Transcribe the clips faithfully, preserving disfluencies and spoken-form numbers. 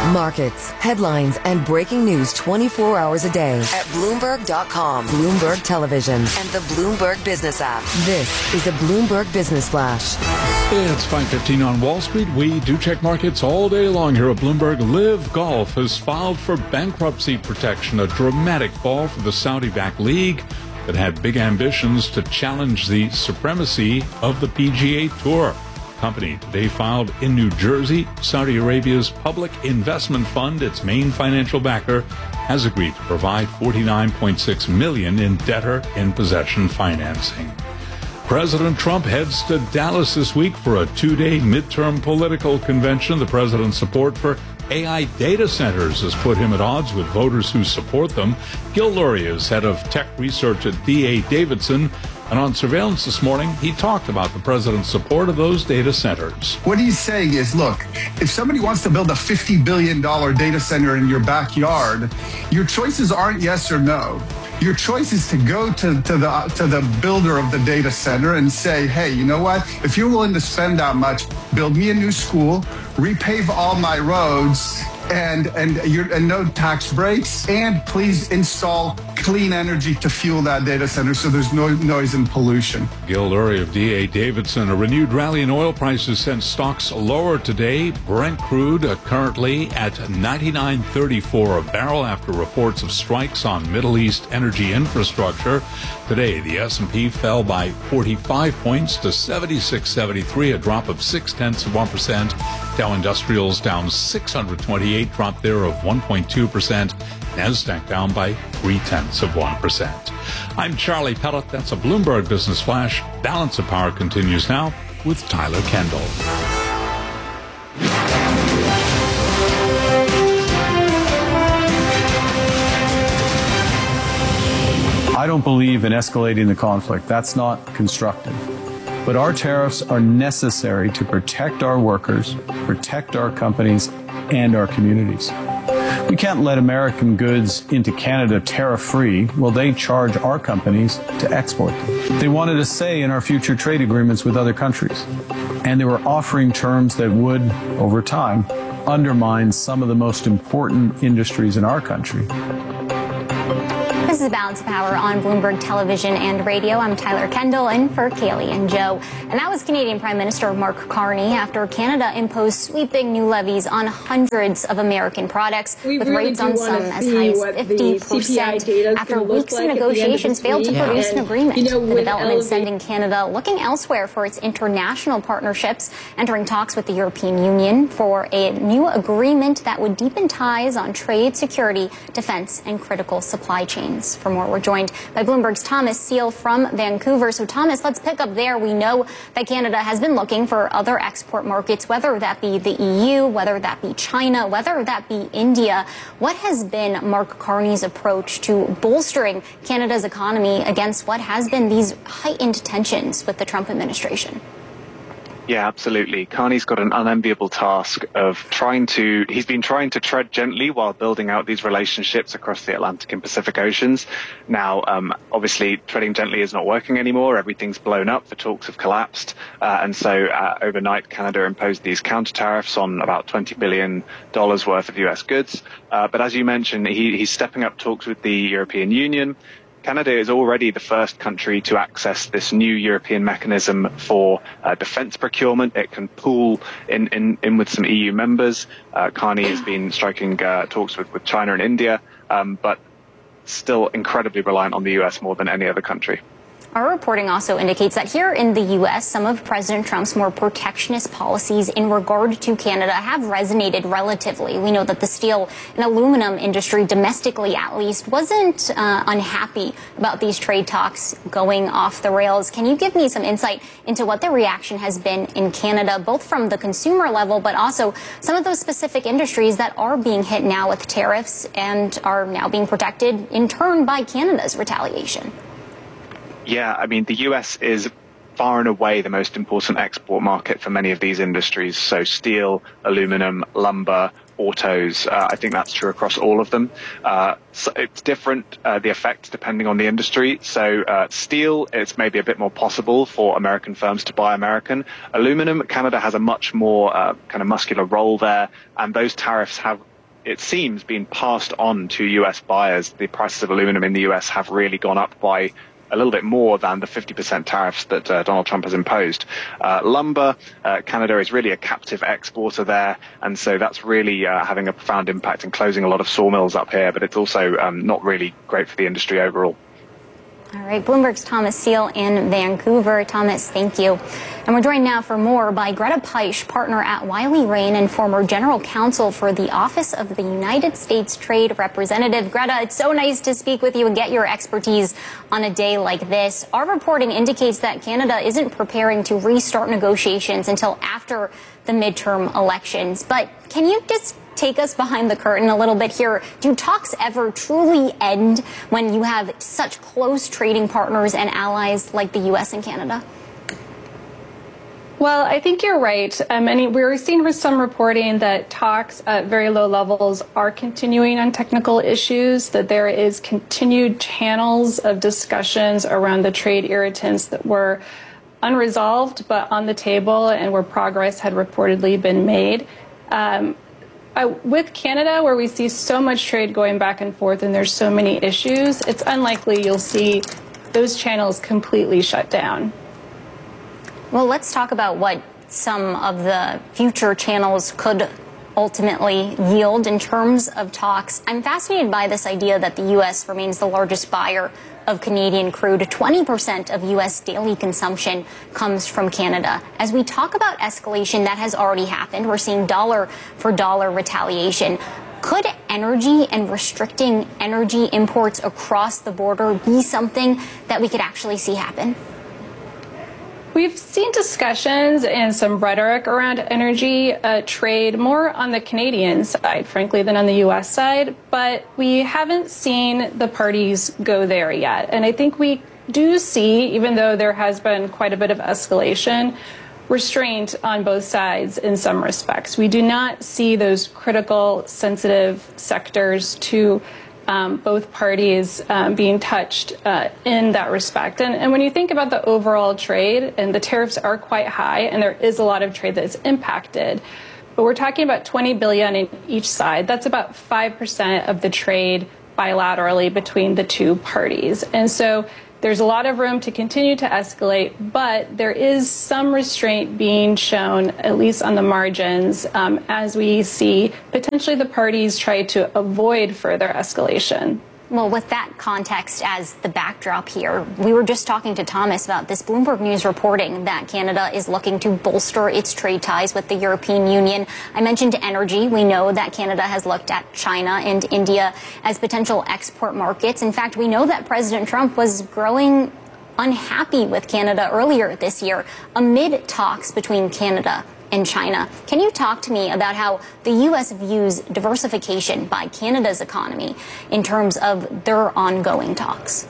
Markets, headlines, and breaking news twenty-four hours a day at Bloomberg dot com, Bloomberg Television, and the Bloomberg Business app. This is a Bloomberg Business Flash. It's five fifteen on Wall Street. We do check markets all day long here at Bloomberg. Live Golf has filed for bankruptcy protection, a dramatic fall for the Saudi-backed league that had big ambitions to challenge the supremacy of the P G A Tour. Company today filed in New Jersey. Saudi Arabia's Public Investment Fund, its main financial backer, has agreed to provide forty-nine point six million dollars in debtor-in-possession financing. President Trump heads to Dallas this week for a two-day midterm political convention. The president's support for A I data centers has put him at odds with voters who support them. Gil Luria is head of tech research at D A Davidson. And on Surveillance this morning, he talked about the president's support of those data centers. What he's saying is, look, if somebody wants to build a fifty billion dollars data center in your backyard, your choices aren't yes or no. Your choice is to go to, to the to the builder of the data center and say, hey, you know what? If you're willing to spend that much, build me a new school, repave all my roads, and and, you're, and no tax breaks, and please install clean energy to fuel that data center so there's no noise and pollution. Gil Luria of D A Davidson. A renewed rally in oil prices sent stocks lower today. Brent crude uh, currently at ninety-nine thirty-four a barrel after reports of strikes on Middle East energy infrastructure. Today, the S and P fell by forty-five points to seventy-six seventy-three, a drop of six tenths of one percent. Dow Industrials down six hundred twenty-eight, drop there of one point two percent. NASDAQ down by three tenths of one percent. I'm Charlie Pellet. That's a Bloomberg Business Flash. Balance of Power continues now with Tyler Kendall. I don't believe in escalating the conflict. That's not constructive. But our tariffs are necessary to protect our workers, protect our companies, and our communities. We can't let American goods into Canada tariff-free while they charge our companies to export them. They wanted a say in our future trade agreements with other countries, and they were offering terms that would, over time, undermine some of the most important industries in our country. This is Balance of Power on Bloomberg Television and Radio. I'm Tyler Kendall, in for Kaylee and Joe. And that was Canadian Prime Minister Mark Carney after Canada imposed sweeping new levies on hundreds of American products, we with really rates on some as high as fifty percent after weeks of negotiations failed to produce an agreement. You know, the development sending Canada looking elsewhere for its international partnerships, entering talks with the European Union for a new agreement that would deepen ties on trade, security, defense, and critical supply chains. For more, we're joined by Bloomberg's Thomas Seal from Vancouver. So, Thomas, let's pick up there. We know that Canada has been looking for other export markets, whether that be the E U, whether that be China, whether that be India. What has been Mark Carney's approach to bolstering Canada's economy against what has been these heightened tensions with the Trump administration? Yeah, absolutely. Carney's got an unenviable task of trying to, he's been trying to tread gently while building out these relationships across the Atlantic and Pacific Oceans. Now, um, obviously, treading gently is not working anymore. Everything's blown up. The talks have collapsed. Uh, and so uh, overnight, Canada imposed these counter tariffs on about twenty billion dollars worth of U S goods. Uh, but as you mentioned, he, he's stepping up talks with the European Union. Canada is already the first country to access this new European mechanism for uh, defence procurement. It can pool in, in, in with some E U members. Uh, Carney has been striking uh, talks with, with China and India, um, but still incredibly reliant on the U S more than any other country. Our reporting also indicates that here in the U S, some of President Trump's more protectionist policies in regard to Canada have resonated relatively. We know that the steel and aluminum industry, domestically at least, wasn't uh, unhappy about these trade talks going off the rails. Can you give me some insight into what the reaction has been in Canada, both from the consumer level, but also some of those specific industries that are being hit now with tariffs and are now being protected in turn by Canada's retaliation? Yeah, I mean, the U S is far and away the most important export market for many of these industries. So steel, aluminum, lumber, autos. Uh, I think that's true across all of them. Uh, so it's different, uh, the effect, depending on the industry. So uh, steel, it's maybe a bit more possible for American firms to buy American. Aluminum, Canada has a much more uh, kind of muscular role there. And those tariffs have it seems, been passed on to U S buyers. The prices of aluminum in the U S have really gone up by a little bit more than the fifty percent tariffs that uh, Donald Trump has imposed. Uh, lumber, uh, Canada is really a captive exporter there, and so that's really uh, having a profound impact and closing a lot of sawmills up here, but it's also um, not really great for the industry overall. All right, Bloomberg's Thomas Seal in Vancouver. Thomas, thank you. And we're joined now for more by Greta Peisch, partner at Wiley Rain and former general counsel for the Office of the United States Trade Representative. Greta, it's so nice to speak with you and get your expertise on a day like this. Our reporting indicates that Canada isn't preparing to restart negotiations until after the midterm elections. But can you just take us behind the curtain a little bit here? Do talks ever truly end when you have such close trading partners and allies like the U S and Canada? Well, I think you're right. Um, and we're seeing some reporting that talks at very low levels are continuing on technical issues, that there is continued channels of discussions around the trade irritants that were unresolved but on the table and where progress had reportedly been made. Um, Uh, with Canada, where we see so much trade going back and forth and there's so many issues, it's unlikely you'll see those channels completely shut down. Well, let's talk about what some of the future channels could ultimately yield in terms of talks. I'm fascinated by this idea that the U S remains the largest buyer of Canadian crude. twenty percent of U S daily consumption comes from Canada. As we talk about escalation, that has already happened. We're seeing dollar for dollar retaliation. Could energy and restricting energy imports across the border be something that we could actually see happen? We've seen discussions and some rhetoric around energy uh, trade more on the Canadian side, frankly, than on the U S side. But we haven't seen the parties go there yet. And I think we do see, even though there has been quite a bit of escalation, restraint on both sides in some respects. We do not see those critical, sensitive sectors to Um, both parties um, being touched uh, in that respect. And, and when you think about the overall trade, and the tariffs are quite high, and there is a lot of trade that is impacted, but we're talking about twenty billion dollars in each side. That's about five percent of the trade bilaterally between the two parties. And so there's a lot of room to continue to escalate, but there is some restraint being shown, at least on the margins, um, as we see potentially the parties try to avoid further escalation. Well, with that context as the backdrop here, we were just talking to Thomas about this Bloomberg News reporting that Canada is looking to bolster its trade ties with the European Union. I mentioned energy. We know that Canada has looked at China and India as potential export markets. In fact, we know that President Trump was growing unhappy with Canada earlier this year amid talks between Canada and China. Can you talk to me about how the U S views diversification by Canada's economy in terms of their ongoing talks?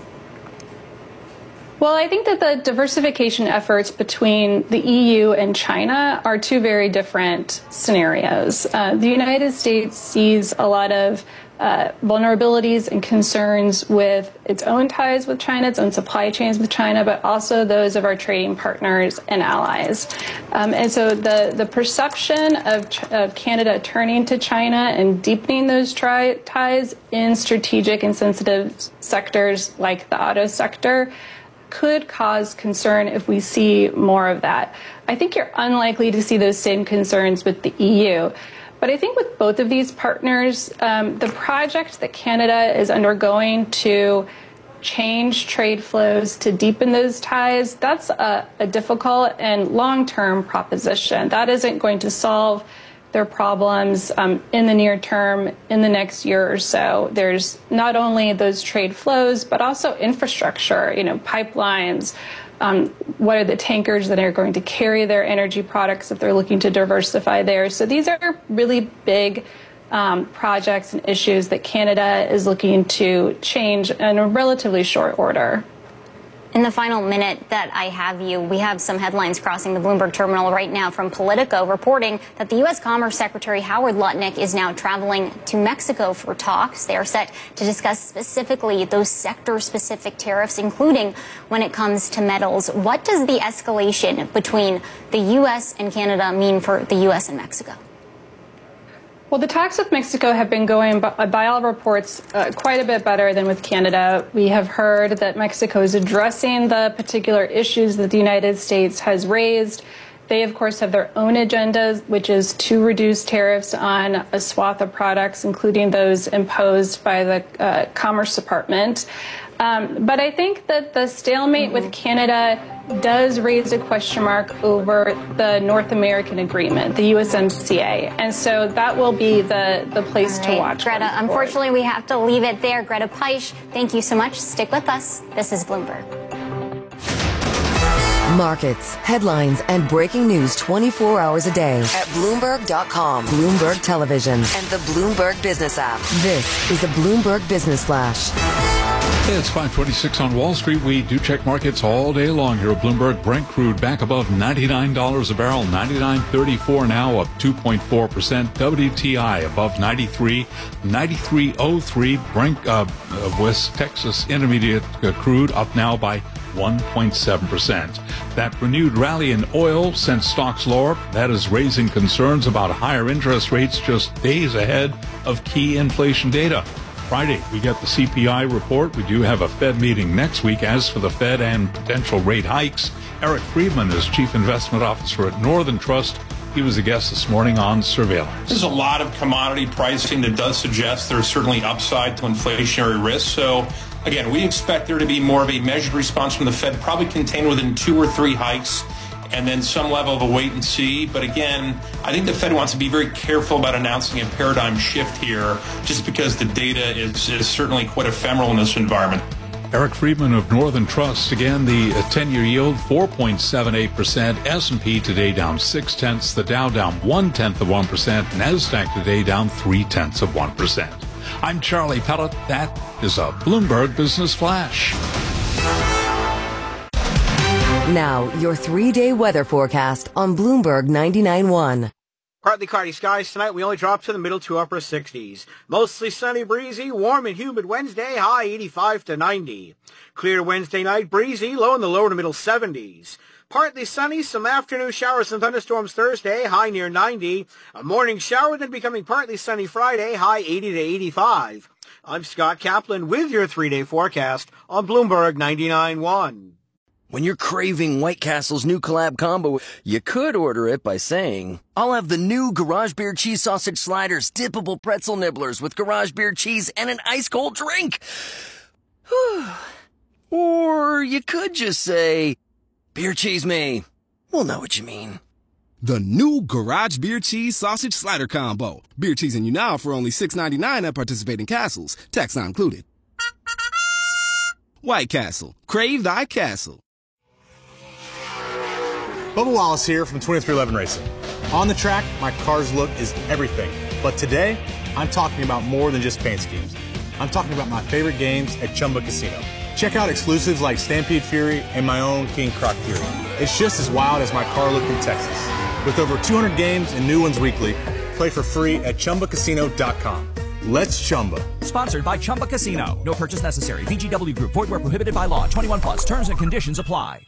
Well, I think that the diversification efforts between the E U and China are two very different scenarios. Uh, the United States sees a lot of uh, vulnerabilities and concerns with its own ties with China, its own supply chains with China, but also those of our trading partners and allies. Um, and so the, the perception of, of Canada turning to China and deepening those tri- ties in strategic and sensitive sectors like the auto sector could cause concern if we see more of that. I think you're unlikely to see those same concerns with the E U. But I think with both of these partners, um, the project that Canada is undergoing to change trade flows, to deepen those ties, that's a, a difficult and long-term proposition. That isn't going to solve their problems um, in the near term, in the next year or so. There's not only those trade flows, but also infrastructure, you know, pipelines. Um, what are the tankers that are going to carry their energy products if they're looking to diversify there? So these are really big um, projects and issues that Canada is looking to change in a relatively short order. In the final minute that I have you, we have some headlines crossing the Bloomberg terminal right now from Politico reporting that the U S Commerce Secretary Howard Lutnick is now traveling to Mexico for talks. They are set to discuss specifically those sector-specific tariffs, including when it comes to metals. What does the escalation between the U S and Canada mean for the U S and Mexico? Well, the talks with Mexico have been going, by, by all reports, uh, quite a bit better than with Canada. We have heard that Mexico is addressing the particular issues that the United States has raised. They, of course, have their own agendas, which is to reduce tariffs on a swath of products, including those imposed by the uh, Commerce Department. Um, but I think that the stalemate with Canada does raise a question mark over the North American agreement, the U S M C A. And so that will be the, the place right, to watch. Greta, unfortunately, we have to leave it there. Greta Peisch, thank you so much. Stick with us. This is Bloomberg. Markets, headlines, and breaking news twenty-four hours a day at Bloomberg dot com, Bloomberg Television, and the Bloomberg Business app. This is a Bloomberg Business Flash. Hey, it's five twenty-six on Wall Street. We do check markets all day long here at Bloomberg. Brent crude back above ninety-nine dollars a barrel, ninety-nine thirty-four now, up two point four percent. W T I above ninety-three, ninety-three oh three. Brent, uh, West Texas Intermediate uh, crude up now by one point seven percent. That renewed rally in oil sent stocks lower. That is raising concerns about higher interest rates just days ahead of key inflation data. Friday, we get the C P I report. We do have a Fed meeting next week. As for the Fed and potential rate hikes, Eric Friedman is Chief Investment Officer at Northern Trust. He was a guest this morning on Surveillance. There's a lot of commodity pricing that does suggest there's certainly upside to inflationary risk. So, again, we expect there to be more of a measured response from the Fed, probably contained within two or three hikes, and then some level of a wait and see. But again, I think the Fed wants to be very careful about announcing a paradigm shift here, just because the data is, is certainly quite ephemeral in this environment. Eric Friedman of Northern Trust. Again, the ten-year yield, four point seven eight percent. S and P today down six-tenths. The Dow down one-tenth of one percent. NASDAQ today down three-tenths of one percent. I'm Charlie Pellet. That is a Bloomberg Business Flash. Now, your three-day weather forecast on Bloomberg ninety-nine point one. Partly cloudy skies tonight. We only drop to the middle to upper sixties. Mostly sunny, breezy, warm and humid Wednesday, high eighty-five to ninety. Clear Wednesday night, breezy, low in the lower to middle seventies. Partly sunny, some afternoon showers and thunderstorms Thursday, high near ninety. A morning shower, then becoming partly sunny Friday, high eighty to eighty-five. I'm Scott Kaplan with your three-day forecast on Bloomberg ninety-nine point one. When you're craving White Castle's new collab combo, you could order it by saying, I'll have the new Garage Beer Cheese Sausage Sliders, dippable pretzel nibblers with Garage Beer cheese and an ice-cold drink. Or you could just say, Beer Cheese me. We'll know what you mean. The new Garage Beer Cheese Sausage Slider Combo. Beer cheesing you now for only six ninety-nine at participating castles. Tax not included. White Castle. Crave thy castle. Bubba Wallace here from twenty-three eleven Racing. On the track, my car's look is everything. But today, I'm talking about more than just paint schemes. I'm talking about my favorite games at Chumba Casino. Check out exclusives like Stampede Fury and my own King Croc Fury. It's just as wild as my car look in Texas. With over two hundred games and new ones weekly, play for free at Chumba Casino dot com. Let's Chumba. Sponsored by Chumba Casino. No purchase necessary. V G W Group. Void where prohibited by law. twenty-one plus. Terms and conditions apply.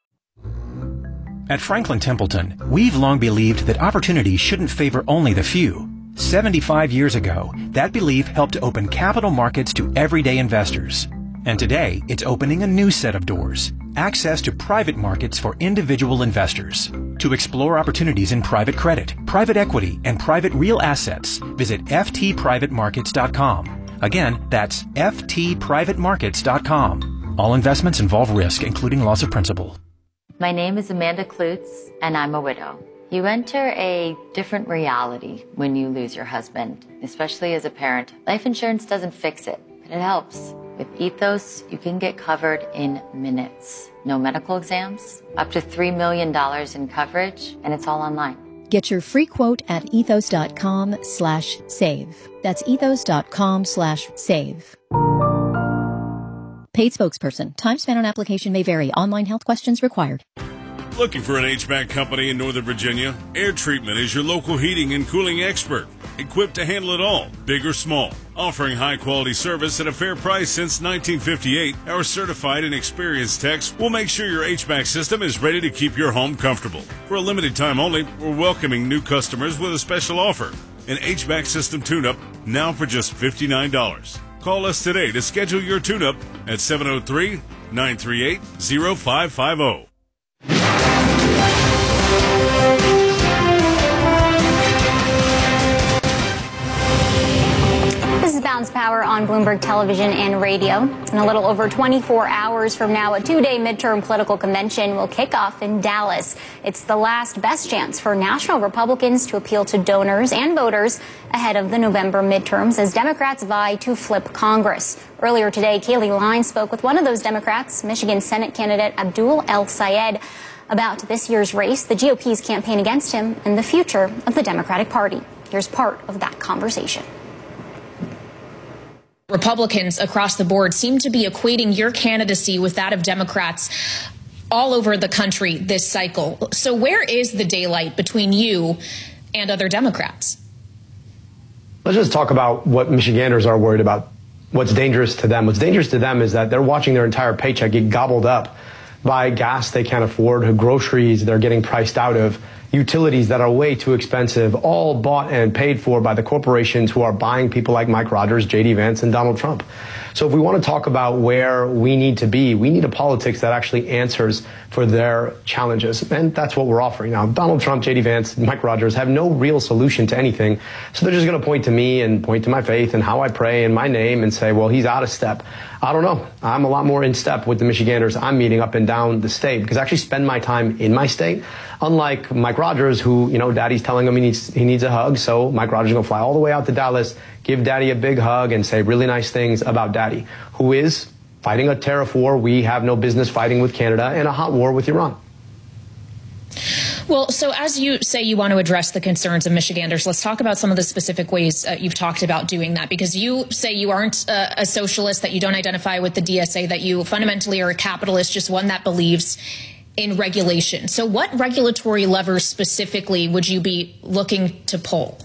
At Franklin Templeton, we've long believed that opportunity shouldn't favor only the few. seventy-five years ago, that belief helped to open capital markets to everyday investors. And today, it's opening a new set of doors. Access to private markets for individual investors. To explore opportunities in private credit, private equity, and private real assets, visit F T private markets dot com. Again, that's F T private markets dot com. All investments involve risk, including loss of principal. My name is Amanda Klutz, and I'm a widow. You enter a different reality when you lose your husband, especially as a parent. Life insurance doesn't fix it, but it helps. With Ethos, you can get covered in minutes. No medical exams, up to three million dollars in coverage, and it's all online. Get your free quote at ethos.com slash save. That's ethos.com slash save. Paid spokesperson. Time spent on application may vary. Online health questions required. Looking for an H V A C company in Northern Virginia? Air Treatment is your local heating and cooling expert. Equipped to handle it all, big or small. Offering high-quality service at a fair price since nineteen fifty-eight, our certified and experienced techs will make sure your H V A C system is ready to keep your home comfortable. For a limited time only, we're welcoming new customers with a special offer. An H V A C system tune-up now for just fifty-nine dollars. Call us today to schedule your tune-up at seven oh three, nine three eight, oh five five oh. This is Balance Power on Bloomberg Television and Radio. In a little over twenty-four hours from now, a two-day midterm political convention will kick off in Dallas. It's the last best chance for national Republicans to appeal to donors and voters ahead of the November midterms as Democrats vie to flip Congress. Earlier today, Kaylee Line spoke with one of those Democrats, Michigan Senate candidate Abdul El-Sayed, about this year's race, the G O P's campaign against him, and the future of the Democratic Party. Here's part of that conversation. Republicans across the board seem to be equating your candidacy with that of Democrats all over the country this cycle. So where is the daylight between you and other Democrats? Let's just talk about what Michiganders are worried about. What's dangerous to them? What's dangerous to them is that they're watching their entire paycheck get gobbled up by gas they can't afford, groceries they're getting priced out of, utilities that are way too expensive, all bought and paid for by the corporations who are buying people like Mike Rogers, J D Vance, and Donald Trump. So if we want to talk about where we need to be, we need a politics that actually answers for their challenges. And that's what we're offering now. Donald Trump, J D Vance, Mike Rogers have no real solution to anything. So they're just going to point to me and point to my faith and how I pray and my name and say, well, he's out of step. I don't know. I'm a lot more in step with the Michiganders I'm meeting up and down the state because I actually spend my time in my state. Unlike Mike Rogers, who, you know, daddy's telling him he needs he needs a hug. So Mike Rogers is going to fly all the way out to Dallas, give daddy a big hug and say really nice things about daddy, who is fighting a tariff war we have no business fighting with Canada and a hot war with Iran. Well, so as you say you want to address the concerns of Michiganders, let's talk about some of the specific ways uh, you've talked about doing that, because you say you aren't uh, a socialist, that you don't identify with the D S A, that you fundamentally are a capitalist, just one that believes in regulation. So what regulatory levers specifically would you be looking to pull?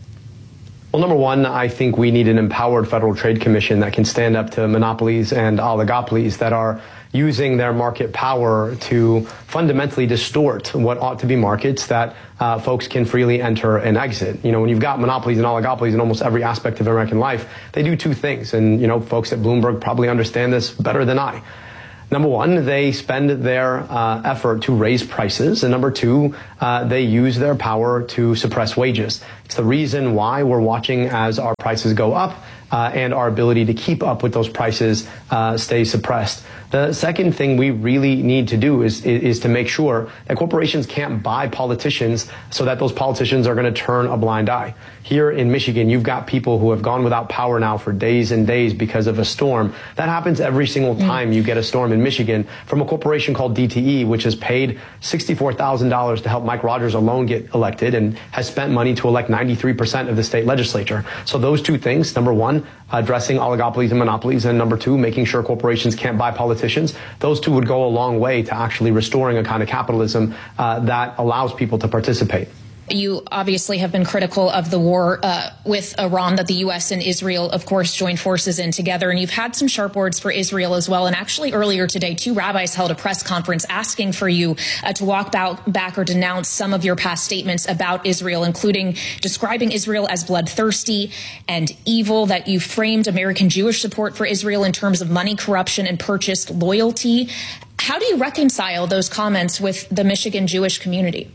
Well, number one, I think we need an empowered Federal Trade Commission that can stand up to monopolies and oligopolies that are using their market power to fundamentally distort what ought to be markets that uh, folks can freely enter and exit. You know, when you've got monopolies and oligopolies in almost every aspect of American life, they do two things. And, you know, folks at Bloomberg probably understand this better than I. Number one, they spend their uh, effort to raise prices. And number two, uh, they use their power to suppress wages. It's the reason why we're watching as our prices go up uh, and our ability to keep up with those prices uh, stays suppressed. The second thing we really need to do is, is, is to make sure that corporations can't buy politicians so that those politicians are going to turn a blind eye. Here in Michigan, you've got people who have gone without power now for days and days because of a storm. That happens every single time you get a storm in Michigan from a corporation called D T E, which has paid sixty-four thousand dollars to help Mike Rogers alone get elected and has spent money to elect ninety-three percent of the state legislature. So those two things, number one, addressing oligopolies and monopolies, and number two, making sure corporations can't buy politicians, those two would go a long way to actually restoring a kind of capitalism uh, that allows people to participate. You obviously have been critical of the war uh, with Iran that the U S and Israel, of course, joined forces in together. And you've had some sharp words for Israel as well. And actually earlier today, two rabbis held a press conference asking for you uh, to walk back or denounce some of your past statements about Israel, including describing Israel as bloodthirsty and evil, that you framed American Jewish support for Israel in terms of money corruption and purchased loyalty. How do you reconcile those comments with the Michigan Jewish community?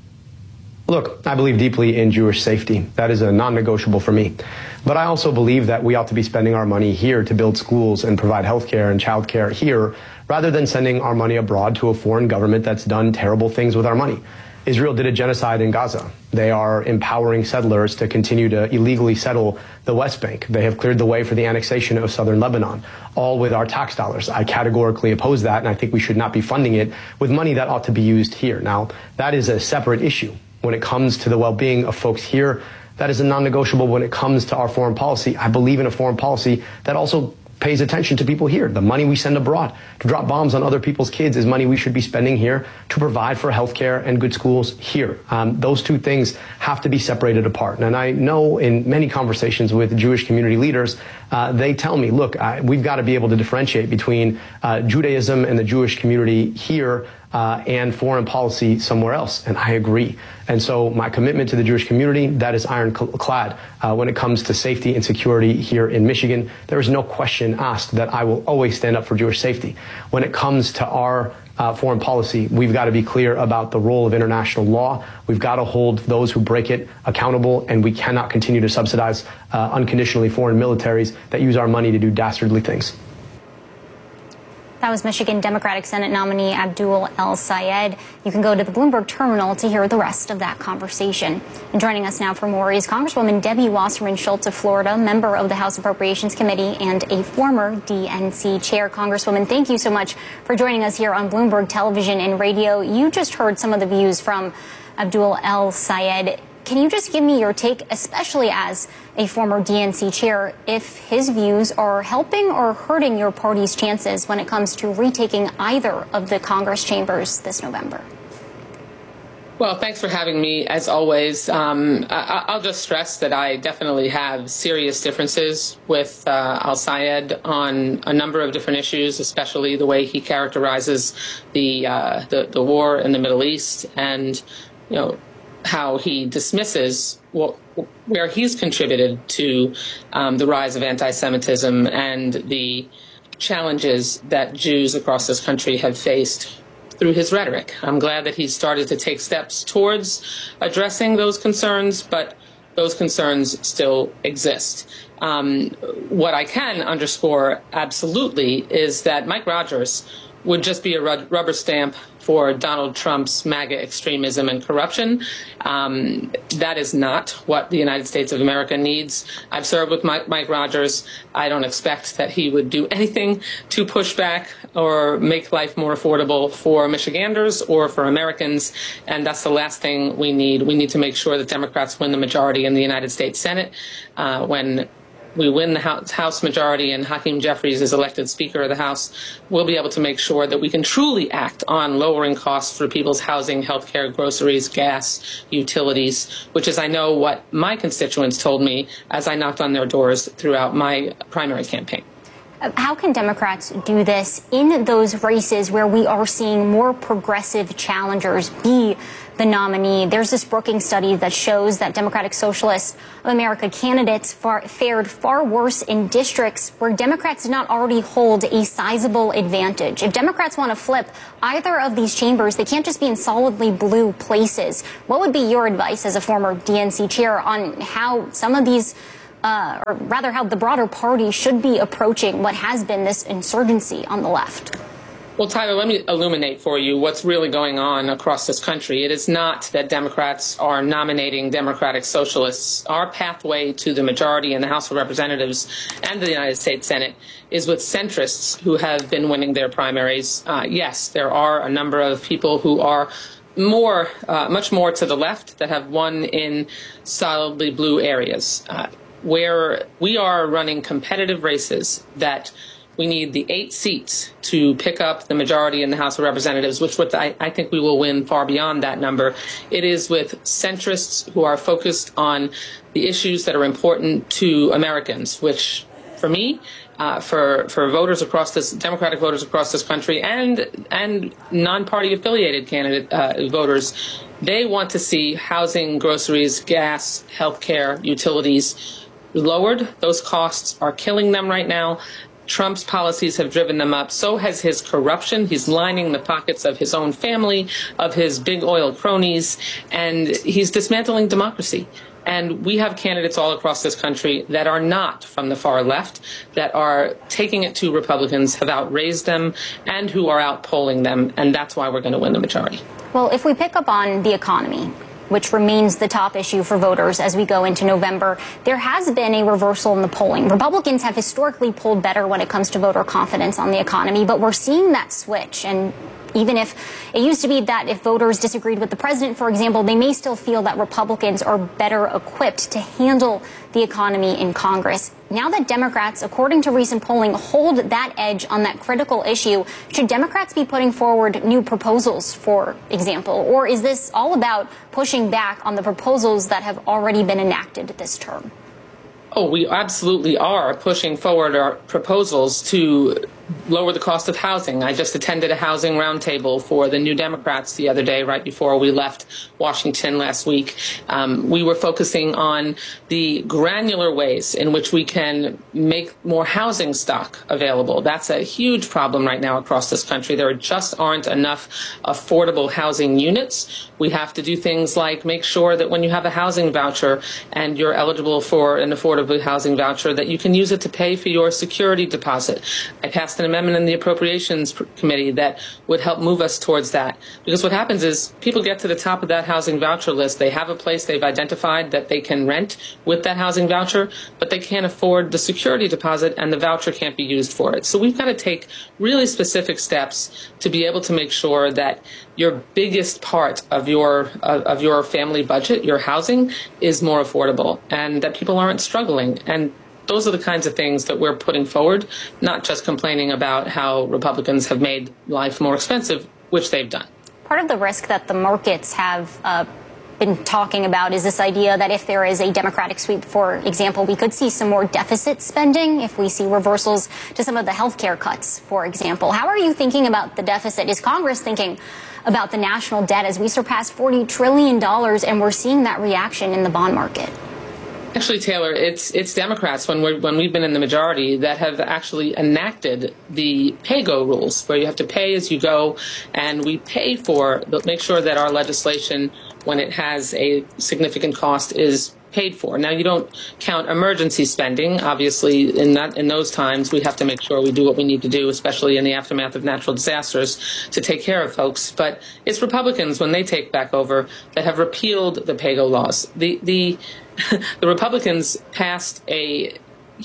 Look, I believe deeply in Jewish safety. That is a non-negotiable for me. But I also believe that we ought to be spending our money here to build schools and provide health care and child care here, rather than sending our money abroad to a foreign government that's done terrible things with our money. Israel did a genocide in Gaza. They are empowering settlers to continue to illegally settle the West Bank. They have cleared the way for the annexation of southern Lebanon, all with our tax dollars. I categorically oppose that, and I think we should not be funding it with money that ought to be used here. Now, that is a separate issue. When it comes to the well-being of folks here, that is a non-negotiable. When it comes to our foreign policy, I believe in a foreign policy that also pays attention to people here. The money we send abroad to drop bombs on other people's kids is money we should be spending here to provide for health care and good schools here. Um, those two things have to be separated apart. And I know in many conversations with Jewish community leaders, uh, they tell me, look, I, we've got to be able to differentiate between uh, Judaism and the Jewish community here uh, and foreign policy somewhere else. And I agree. And so my commitment to the Jewish community, that is ironclad. Uh, when it comes to safety and security here in Michigan, there is no question asked that I will always stand up for Jewish safety. When it comes to our uh, foreign policy, we've got to be clear about the role of international law. We've got to hold those who break it accountable, and we cannot continue to subsidize uh, unconditionally foreign militaries that use our money to do dastardly things. That was Michigan Democratic Senate nominee Abdul El-Sayed. You can go to the Bloomberg terminal to hear the rest of that conversation. And joining us now for more is Congresswoman Debbie Wasserman Schultz of Florida, member of the House Appropriations Committee and a former D N C chair. Congresswoman, thank you so much for joining us here on Bloomberg Television and Radio. You just heard some of the views from Abdul El-Sayed. Can you just give me your take, especially as a former D N C chair, if his views are helping or hurting your party's chances when it comes to retaking either of the Congress chambers this November? Well, thanks for having me, as always. Um, I- I'll just stress that I definitely have serious differences with uh, Al-Sayed on a number of different issues, especially the way he characterizes the, uh, the, the war in the Middle East and, you know, how he dismisses what, where he's contributed to um, the rise of anti-Semitism and the challenges that Jews across this country have faced through his rhetoric. I'm glad that he's started to take steps towards addressing those concerns, but those concerns still exist. Um, what I can underscore absolutely is that Mike Rogers would just be a rubber stamp for Donald Trump's MAGA extremism and corruption. Um, that is not what the United States of America needs. I've served with Mike, Mike Rogers. I don't expect that he would do anything to push back or make life more affordable for Michiganders or for Americans, and that's the last thing we need. We need to make sure that Democrats win the majority in the United States Senate. Uh, when we win the House majority and Hakeem Jeffries is elected Speaker of the House, we'll be able to make sure that we can truly act on lowering costs for people's housing, health care, groceries, gas, utilities, which is, I know, what my constituents told me as I knocked on their doors throughout my primary campaign. How can Democrats do this in those races where we are seeing more progressive challengers be the nominee? There's this Brookings study that shows that Democratic Socialists of America candidates far, fared far worse in districts where Democrats did not already hold a sizable advantage. If Democrats want to flip either of these chambers, they can't just be in solidly blue places. What would be your advice as a former D N C chair on how some of these Uh, or rather how the broader party should be approaching what has been this insurgency on the left? Well, Tyler, let me illuminate for you what's really going on across this country. It is not that Democrats are nominating Democratic Socialists. Our pathway to the majority in the House of Representatives and the United States Senate is with centrists who have been winning their primaries. Uh, yes, there are a number of people who are more, uh, much more to the left that have won in solidly blue areas. Uh, where we are running competitive races that we need the eight seats to pick up the majority in the House of Representatives, which would, I, I think we will win far beyond that number. It is with centrists who are focused on the issues that are important to Americans, which for me, uh, for for voters across this, Democratic voters across this country and and non-party affiliated candidate uh, voters, they want to see housing, groceries, gas, health care, utilities lowered. Those costs are killing them right now. Trump's policies have driven them up. So has his corruption. He's lining the pockets of his own family, of his big oil cronies, and he's dismantling democracy. And we have candidates all across this country that are not from the far left, that are taking it to Republicans, have outraised them, and who are outpolling them. And that's why we're going to win the majority. Well, if we pick up on the economy, which remains the top issue for voters as we go into November, there has been a reversal in the polling. Republicans have historically polled better when it comes to voter confidence on the economy, but we're seeing that switch. And even if it used to be that if voters disagreed with the president, for example, they may still feel that Republicans are better equipped to handle the economy in Congress. Now that Democrats, according to recent polling, hold that edge on that critical issue, should Democrats be putting forward new proposals, for example? Or is this all about pushing back on the proposals that have already been enacted this term? Oh, we absolutely are pushing forward our proposals to lower the cost of housing. I just attended a housing roundtable for the New Democrats the other day, right before we left Washington last week. Um, we were focusing on the granular ways in which we can make more housing stock available. That's a huge problem right now across this country. There just aren't enough affordable housing units. We have to do things like make sure that when you have a housing voucher and you're eligible for an affordable housing voucher, that you can use it to pay for your security deposit. I passed an amendment in the Appropriations Committee that would help move us towards that. Because what happens is people get to the top of that housing voucher list, they have a place they've identified that they can rent with that housing voucher, but they can't afford the security deposit and the voucher can't be used for it. So we've got to take really specific steps to be able to make sure that your biggest part of your uh, of your family budget, your housing, is more affordable and that people aren't struggling. And those are the kinds of things that we're putting forward, not just complaining about how Republicans have made life more expensive, which they've done. Part of the risk that the markets have uh, been talking about is this idea that if there is a Democratic sweep, for example, we could see some more deficit spending if we see reversals to some of the health care cuts, for example. How are you thinking about the deficit? Is Congress thinking about the national debt as we surpass forty trillion dollars and we're seeing that reaction in the bond market? Actually, Taylor, it's it's Democrats, when we're when we've been in the majority, that have actually enacted the pay-go rules, where you have to pay as you go, and we pay for, make sure that our legislation, when it has a significant cost, is paid for. Now, you don't count emergency spending. Obviously, in that in those times, we have to make sure we do what we need to do, especially in the aftermath of natural disasters, to take care of folks. But it's Republicans, when they take back over, that have repealed the pay-go laws. The the the Republicans passed a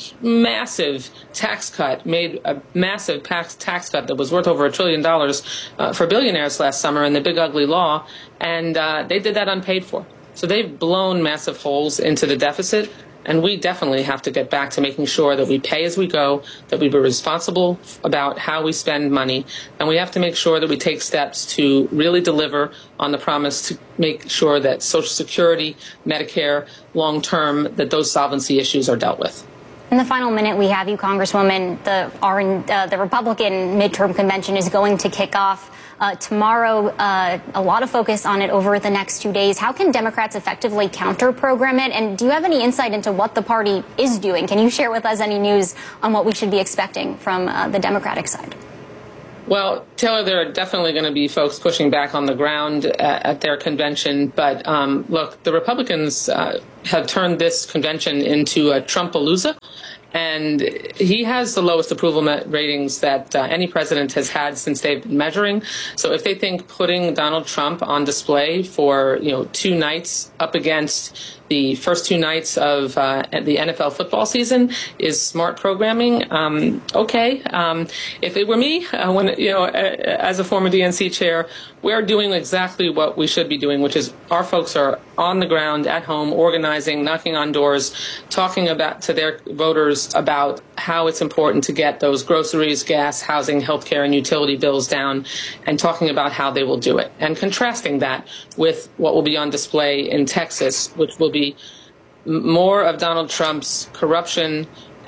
massive tax cut, made a massive tax tax cut that was worth over a trillion dollars uh, for billionaires last summer in the big ugly law, and uh, they did that unpaid for. So they've blown massive holes into the deficit, and we definitely have to get back to making sure that we pay as we go, that we be responsible about how we spend money, and we have to make sure that we take steps to really deliver on the promise to make sure that Social Security, Medicare, long-term, that those solvency issues are dealt with. In the final minute we have you, Congresswoman, the, uh, the Republican midterm convention is going to kick off uh, tomorrow. Uh, a lot of focus on it over the next two days. How can Democrats effectively counter-program it? And do you have any insight into what the party is doing? Can you share with us any news on what we should be expecting from uh, the Democratic side? Well, Taylor, there are definitely going to be folks pushing back on the ground at, at their convention. But um, look, the Republicans uh, have turned this convention into a Trumpalooza. And he has the lowest approval ratings that uh, any president has had since they've been measuring. So if they think putting Donald Trump on display for, you know, two nights up against the first two nights of uh, the N F L football season is smart programming, um, okay. Um, if it were me, uh, when you know, as a former D N C chair, we're doing exactly what we should be doing, which is our folks are on the ground at home, organizing, knocking on doors, talking about to their voters about how it's important to get those groceries, gas, housing, healthcare, and utility bills down, and talking about how they will do it, and contrasting that with what will be on display in Texas, which will be more of Donald Trump's corruption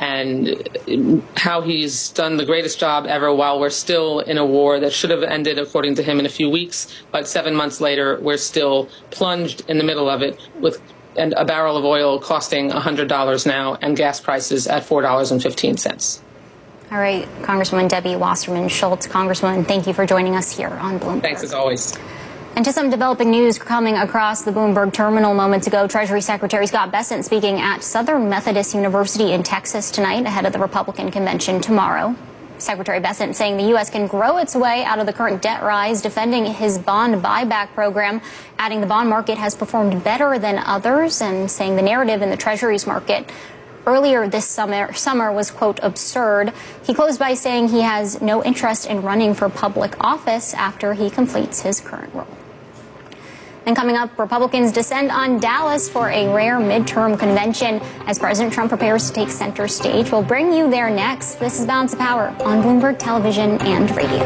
and how he's done the greatest job ever while we're still in a war that should have ended, according to him, in a few weeks. But seven months later, we're still plunged in the middle of it with and a barrel of oil costing one hundred dollars now and gas prices at four dollars and fifteen cents. All right, Congresswoman Debbie Wasserman Schultz. Congresswoman, thank you for joining us here on Bloomberg. Thanks, as always. And to some developing news coming across the Bloomberg terminal moments ago, Treasury Secretary Scott Bessent speaking at Southern Methodist University in Texas tonight ahead of the Republican convention tomorrow. Secretary Bessent saying the U S can grow its way out of the current debt rise, defending his bond buyback program, adding the bond market has performed better than others, and saying the narrative in the Treasuries market earlier this summer, summer was, quote, absurd. He closed by saying he has no interest in running for public office after he completes his current role. And coming up, Republicans descend on Dallas for a rare midterm convention as President Trump prepares to take center stage. We'll bring you there next. This is Balance of Power on Bloomberg Television and Radio.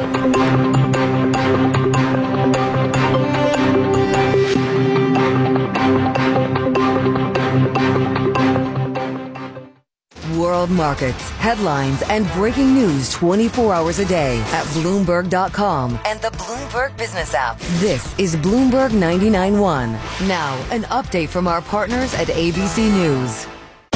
World markets, headlines, and breaking news twenty-four hours a day at Bloomberg dot com and the Bloomberg Business app. This is Bloomberg ninety-nine point one. Now, an update from our partners at A B C News.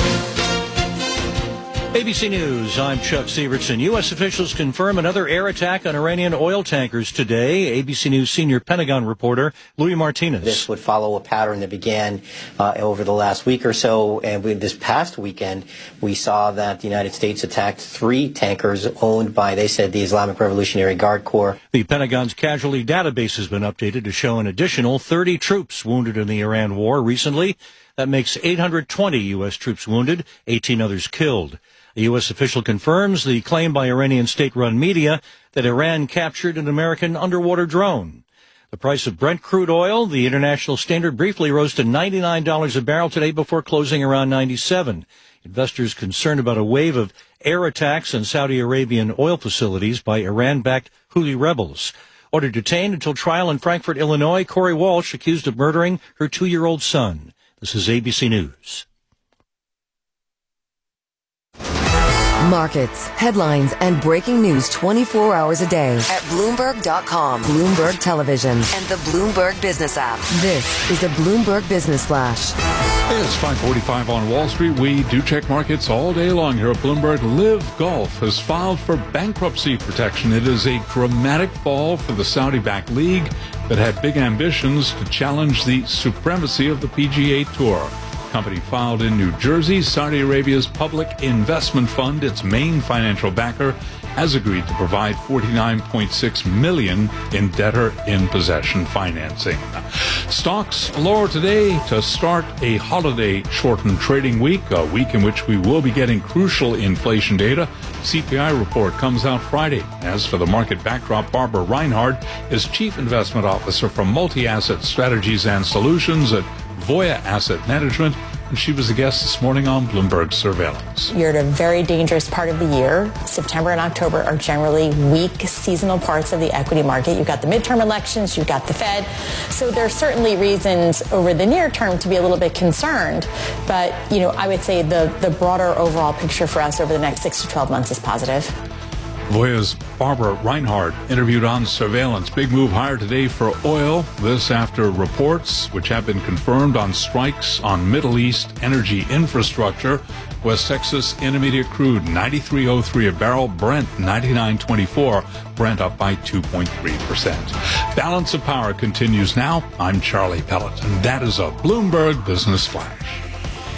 A B C News, I'm Chuck Severson. U S officials confirm another air attack on Iranian oil tankers today. A B C News senior Pentagon reporter Louis Martinez. This would follow a pattern that began uh, over the last week or so. And we, this past weekend, we saw that the United States attacked three tankers owned by, they said, the Islamic Revolutionary Guard Corps. The Pentagon's casualty database has been updated to show an additional thirty troops wounded in the Iran war recently. That makes eight hundred twenty U S troops wounded, eighteen others killed. A U S official confirms the claim by Iranian state-run media that Iran captured an American underwater drone. The price of Brent crude oil, the international standard, briefly rose to ninety-nine dollars a barrel today before closing around ninety-seven. Investors concerned about a wave of air attacks on Saudi Arabian oil facilities by Iran-backed Houthi rebels. Ordered detained until trial in Frankfort, Illinois, Corey Walsh accused of murdering her two-year-old son. This is A B C News. Markets, headlines, and breaking news twenty-four hours a day at Bloomberg dot com, Bloomberg Television, and the Bloomberg Business app. This is a Bloomberg Business Flash. It's five forty-five on Wall Street. We do check markets all day long here at Bloomberg. Live Golf has filed for bankruptcy protection. It is a dramatic fall for the Saudi-backed league that had big ambitions to challenge the supremacy of the P G A Tour. Company filed in New Jersey. Saudi Arabia's Public Investment Fund, its main financial backer, has agreed to provide forty-nine point six million dollars in debtor-in-possession financing. Stocks lower today to start a holiday-shortened trading week, a week in which we will be getting crucial inflation data. C P I report comes out Friday. As for the market backdrop, Barbara Reinhard is Chief Investment Officer for Multi-Asset Strategies and Solutions at Voya Asset Management, and she was a guest this morning on Bloomberg Surveillance. You're at a very dangerous part of the year. September and October are generally weak seasonal parts of the equity market. You've got the midterm elections, you've got the Fed. So there are certainly reasons over the near term to be a little bit concerned. But, you know, I would say the, the broader overall picture for us over the next six to twelve months is positive. Voya's Barbara Reinhard interviewed on Surveillance. Big move higher today for oil. This after reports which have been confirmed on strikes on Middle East energy infrastructure. West Texas Intermediate crude ninety-three oh three a barrel. Brent ninety-nine twenty-four. Brent up by two point three percent. Balance of Power continues now. I'm Charlie Pellet, and that is a Bloomberg Business Flash.